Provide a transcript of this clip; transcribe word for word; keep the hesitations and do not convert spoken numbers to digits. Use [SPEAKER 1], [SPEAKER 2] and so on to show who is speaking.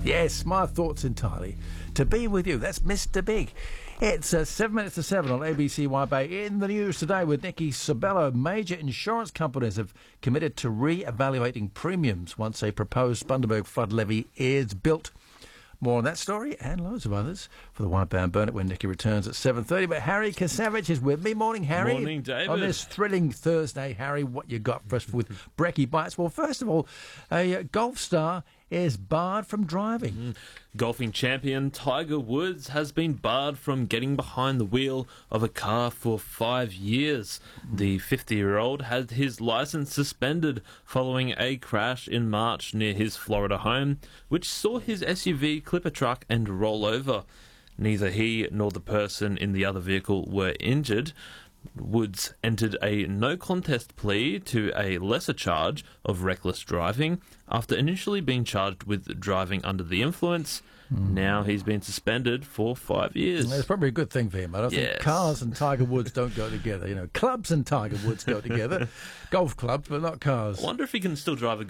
[SPEAKER 1] Yes, my thoughts entirely. To be with you, that's Mister Big. It's uh, seven minutes to seven on A B C Wide Bay. In the news today with Nikki Sabello, major insurance companies have committed to re-evaluating premiums once a proposed Bundaberg flood levy is built. More on that story and loads of others for the White Bay and Burnett when Nikki returns at seven thirty. But Harry Kasavich is with me. Morning, Harry.
[SPEAKER 2] Morning, David.
[SPEAKER 1] On this thrilling Thursday, Harry, what you got for us with Brekkie Bites? Well, first of all, a uh, golf star is barred from driving.
[SPEAKER 2] Mm. Golfing champion Tiger Woods has been barred from getting behind the wheel of a car for five years. The fifty-year-old had his licence suspended following a crash in March near his Florida home, which saw his S U V clip a truck and roll over. Neither he nor the person in the other vehicle were injured. Woods entered a no-contest plea to a lesser charge of reckless driving after initially being charged with driving under the influence. Mm. Now he's been suspended for five years.
[SPEAKER 1] It's probably a good thing for him. I don't
[SPEAKER 2] yes.
[SPEAKER 1] think cars and Tiger Woods don't go together. You know, clubs and Tiger Woods go together. Golf clubs, but not cars.
[SPEAKER 2] I wonder if he can still drive a